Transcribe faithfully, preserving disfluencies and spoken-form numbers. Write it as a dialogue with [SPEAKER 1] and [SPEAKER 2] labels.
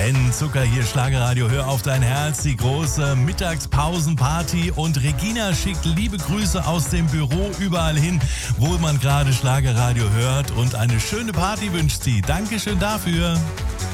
[SPEAKER 1] Ben Zucker hier, Schlagerradio, hör auf dein Herz, die große Mittagspausenparty, und Regina schickt liebe Grüße aus dem Büro überall hin, wo man gerade Schlagerradio hört, und eine schöne Party wünscht sie. Dankeschön dafür.